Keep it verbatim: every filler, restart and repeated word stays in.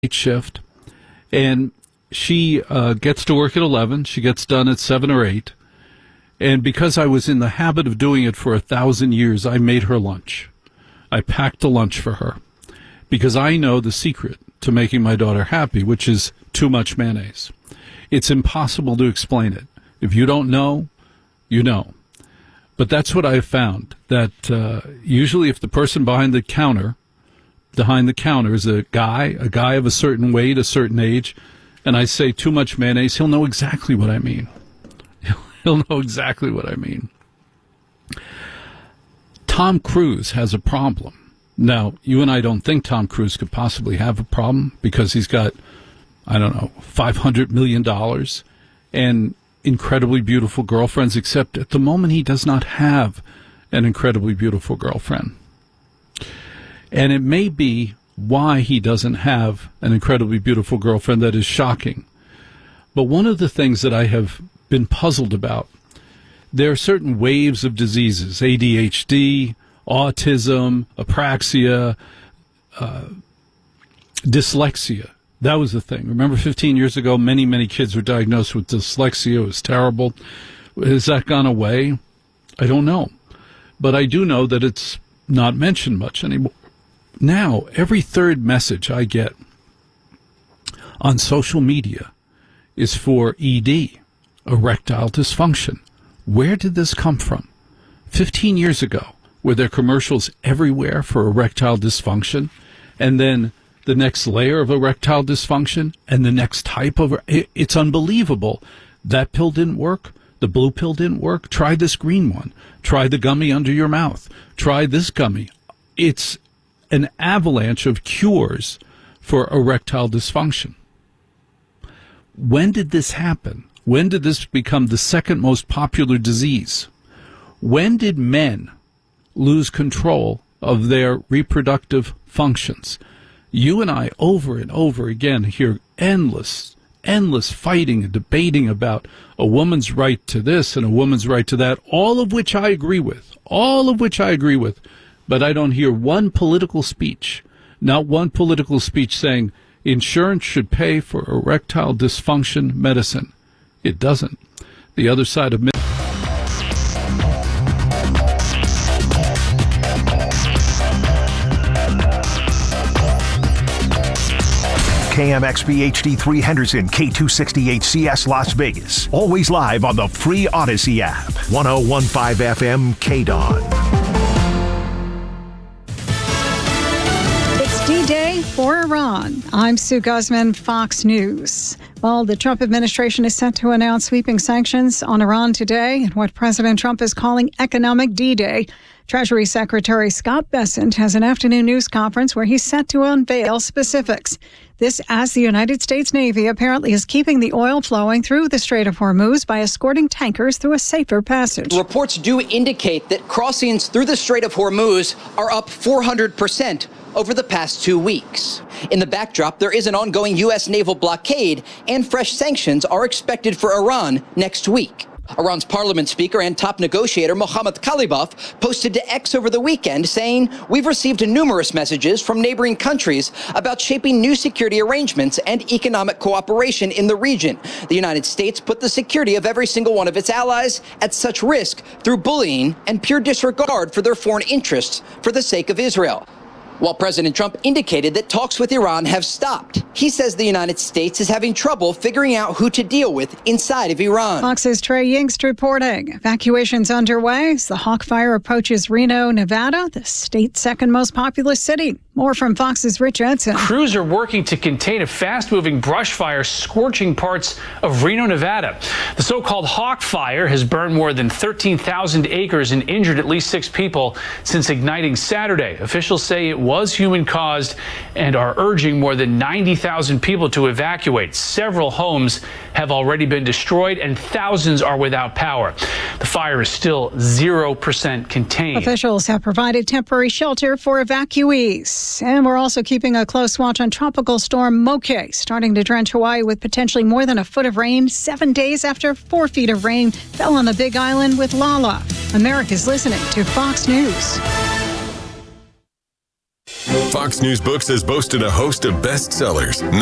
shift, and she uh, gets to work at eleven. She gets done at seven or eight. And because I was in the habit of doing it for a thousand years, I made her lunch. I packed a lunch for her because I know the secret to making my daughter happy, which is too much mayonnaise. It's impossible to explain it. If you don't know, you know. But that's what I have found, that uh, usually if the person behind the counter, behind the counter is a guy, a guy of a certain weight, a certain age, and I say too much mayonnaise, he'll know exactly what I mean. He'll know exactly what I mean. Tom Cruise has a problem. Now, you and I don't think Tom Cruise could possibly have a problem because he's got, I don't know, five hundred million dollars and incredibly beautiful girlfriends, except at the moment he does not have an incredibly beautiful girlfriend. And it may be why he doesn't have an incredibly beautiful girlfriend that is shocking. But one of the things that I have been puzzled about, there are certain waves of diseases, A D H D, autism, apraxia, uh, dyslexia. That was the thing. Remember fifteen years ago, many, many kids were diagnosed with dyslexia. It was terrible. Has that gone away? I don't know. But I do know that it's not mentioned much anymore. Now, every third message I get on social media is for E D, erectile dysfunction. Where did this come from? fifteen years ago, were there commercials everywhere for erectile dysfunction? And then the next layer of erectile dysfunction and the next type of... It, it's unbelievable. That pill didn't work. The blue pill didn't work. Try this green one. Try the gummy under your mouth. Try this gummy. It's an avalanche of cures for erectile dysfunction. When did this happen? When did this become the second most popular disease? When did men lose control of their reproductive functions? You and I, over and over again, hear endless, endless fighting and debating about a woman's right to this and a woman's right to that, all of which I agree with, all of which I agree with. But I don't hear one political speech, not one political speech saying insurance should pay for erectile dysfunction medicine. It doesn't. The other side of... K M X B H D three Henderson, K two sixty-eight C S Las Vegas. Always live on the free Odyssey app. one oh one point five F M K D O N. D-Day for Iran. I'm Sue Guzman, Fox News. Well, the Trump administration is set to announce sweeping sanctions on Iran today in what President Trump is calling economic D-Day. Treasury Secretary Scott Bessent has an afternoon news conference where he's set to unveil specifics. This as the United States Navy apparently is keeping the oil flowing through the Strait of Hormuz by escorting tankers through a safer passage. Reports do indicate that crossings through the Strait of Hormuz are up four hundred percent over the past two weeks. In the backdrop, there is an ongoing U S naval blockade, and fresh sanctions are expected for Iran next week. Iran's parliament speaker and top negotiator Mohammad Khalibaf posted to X over the weekend saying, "We've received numerous messages from neighboring countries about shaping new security arrangements and economic cooperation in the region. The United States put the security of every single one of its allies at such risk through bullying and pure disregard for their foreign interests for the sake of Israel." While President Trump indicated that talks with Iran have stopped, he says the United States is having trouble figuring out who to deal with inside of Iran. Fox's Trey Yingst reporting. Evacuations underway as the Hawk Fire approaches Reno, Nevada, the state's second most populous city. More from Fox's Rich Edson. Crews are working to contain a fast-moving brush fire scorching parts of Reno, Nevada. The so-called Hawk Fire has burned more than thirteen thousand acres and injured at least six people since igniting Saturday. Officials say it was human-caused and are urging more than ninety thousand people to evacuate. Several homes have already been destroyed and thousands are without power. The fire is still zero percent contained. Officials have provided temporary shelter for evacuees. And we're also keeping a close watch on Tropical Storm Moke, starting to drench Hawaii with potentially more than a foot of rain seven days after four feet of rain fell on the Big Island with Lala. America's listening to Fox News. Fox News Books has boasted a host of bestsellers.